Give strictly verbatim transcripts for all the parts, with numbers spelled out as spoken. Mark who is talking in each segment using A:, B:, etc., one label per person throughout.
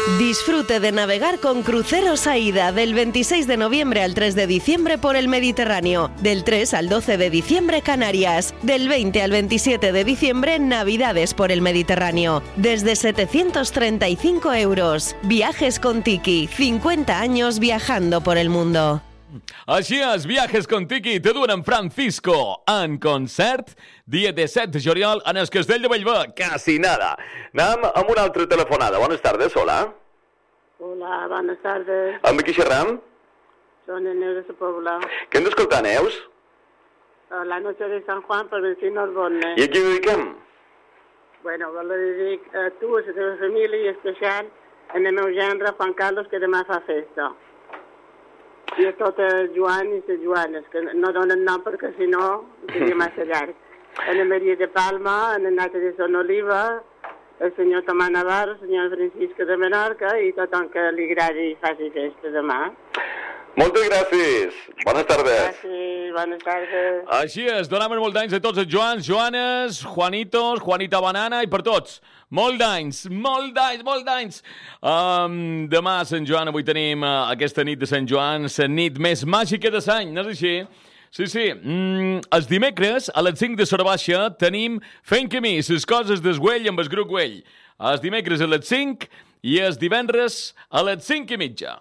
A: Disfrute de navegar con Cruceros AIDA del veintiséis de noviembre al tres de diciembre por el Mediterráneo, del tres al doce de diciembre Canarias, del veinte al veintisiete de diciembre Navidades por el Mediterráneo, desde setecientos treinta y cinco euros. Viajes con Tiki, cincuenta años viajando por el mundo.
B: Així és, Viajes con Tiki te duen en Francisco en concert dia disset de juliol en el Castell de Bellver. Casi nada. Anem amb una altra telefonada. Buenas tardes, hola.
C: Hola, buenas tardes.
B: Amb qui xerram?
C: Son en Neus de Pobla.
B: Què hem d'escoltar, Neus?
C: La noche de San Juan per vecinos Bonne.
B: I a qui ho dediquem?
C: Bueno, vol dedic a tu, a la teva família i especial en el meu gendre Juan Carlos, que demà fa festa. I a tot el Joan i les Joanes, que no donen nom perquè si no seria massa llarg. En la Maria de Palma, en el Nata de Son Oliva, el senyor Tomà Navarro, el senyor Francisco de Menorca i tothom que li agradi i faci festa demà.
B: Moltes gràcies. Bones tardes.
C: Gràcies, bones tardes.
B: Així és, donem molt d'anys a tots els Joans, Joanes, Juanitos, Juanita Banana i per tots. Molt d'anys, molt d'anys, molt d'anys. Um, demà a Sant Joan, avui tenim uh, aquesta nit de Sant Joan, la nit més màgica de l'any, no és així? Sí, sí. Mm, els dimecres, a les cinc de Sora Baixa, tenim Fent Camí, les coses del Güell amb el grup Güell. Els dimecres a les cinc i els divendres a les cinc i mitja.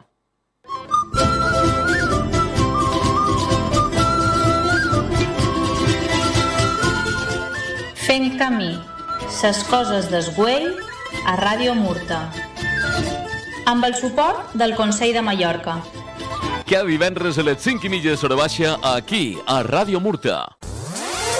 D: Fent Camí, ses coses del Güell a Ràdio Murta. Amb el suport del Consell de Mallorca.
B: Cada divendres a les cinc i mitja de Sora Baixa, aquí, a Ràdio Murta.